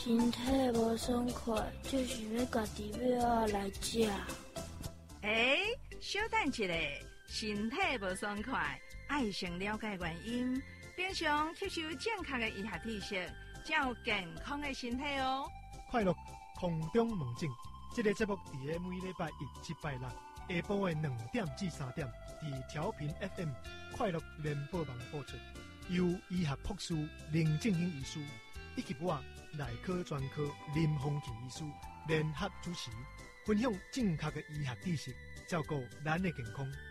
身体无爽快，就是要家己要来食。 小等一下，身体无爽快，爱先了解原因，平常吸收正确的医学知识，才有健康的身体哦。 快乐空中门诊，这个节目伫每礼拜一、七、拜六下晡的2点至3点，伫调频 FM 快乐联播网播出，由医学博士林正英医师以及我内科专科林丰庆医师联合主持，分享正确的医学知识，照顾咱的健康。